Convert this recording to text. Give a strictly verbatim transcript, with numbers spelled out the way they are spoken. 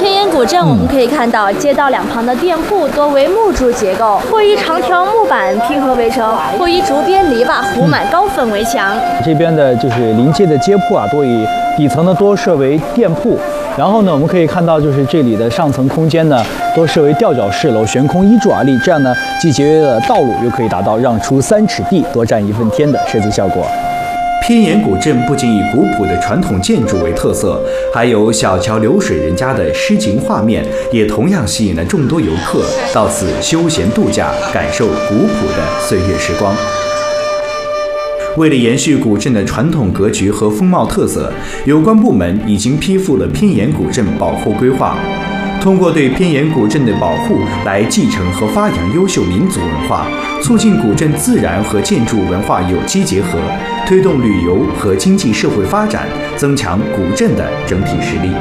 天眼古镇我们可以看到，街道两旁的店铺多为木柱结构，或以长条木板拼合围成，或以竹编篱笆糊满高粉围墙。 这边的就是临街的街铺啊，多以底层呢多设为店铺。 然后呢，我们可以看到，就是这里的上层空间呢，都设为吊脚式楼，悬空依柱而立，这样呢，既节约了道路，又可以达到让出三尺地，多占一份天的设计效果。 偏岩古镇不仅以古朴的传统建筑为特色，还有小桥流水人家的诗情画面，也同样吸引了众多游客到此休闲度假，感受古朴的岁月时光。 为了延续古镇的传统格局和风貌特色，有关部门已经批复了偏岩古镇保护规划。通过对偏岩古镇的保护，来继承和发扬优秀民族文化，促进古镇自然和建筑文化有机结合，推动旅游和经济社会发展，增强古镇的整体实力。